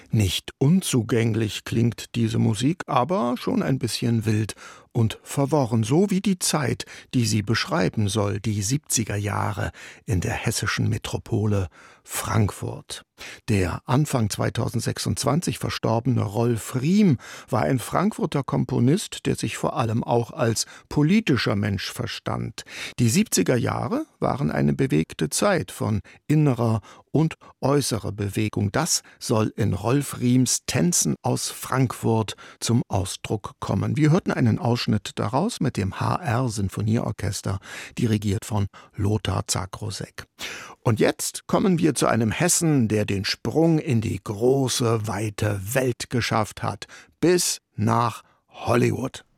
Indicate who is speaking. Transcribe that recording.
Speaker 1: Nicht unzugänglich klingt diese Musik, aber schon ein bisschen wild und verworren, so wie die Zeit, die sie beschreiben soll, die 70er Jahre in der hessischen Metropole Frankfurt. Der Anfang 2026 verstorbene Rolf Riem war ein Frankfurter Komponist, der sich vor allem auch als politischer Mensch verstand. Die 70er Jahre waren eine bewegte Zeit von innerer und äußerer Bewegung. Das soll in Rolf Riems Tänzen aus Frankfurt zum Ausdruck kommen. Wir hörten einen Ausschnitt daraus mit dem HR Sinfonieorchester, dirigiert von Lothar Zakrosek. Und jetzt kommen wir zu einem Hessen, der den Sprung in die große, weite Welt geschafft hat, bis nach Hollywood.